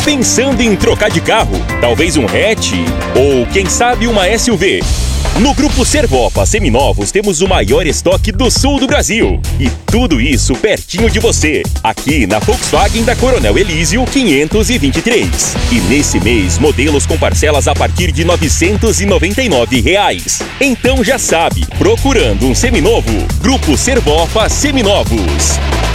Pensando em trocar de carro? Talvez um hatch? Ou quem sabe uma SUV? No Grupo Servopa Seminovos temos o maior estoque do sul do Brasil. E tudo isso pertinho de você, aqui na Volkswagen da Coronel Elísio 523. E nesse mês, modelos com parcelas a partir de R$ 999. Então já sabe, procurando um seminovo, Grupo Servopa Seminovos.